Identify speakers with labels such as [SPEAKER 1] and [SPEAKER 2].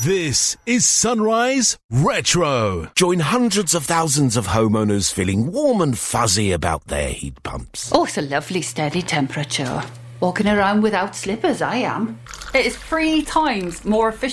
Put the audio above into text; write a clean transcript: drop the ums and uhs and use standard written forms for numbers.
[SPEAKER 1] This is Sunrise Retro.
[SPEAKER 2] Join hundreds of thousands of homeowners feeling warm and fuzzy about their heat pumps.
[SPEAKER 3] Oh, it's a lovely steady temperature. Walking around without slippers, I am. It is 3 times more efficient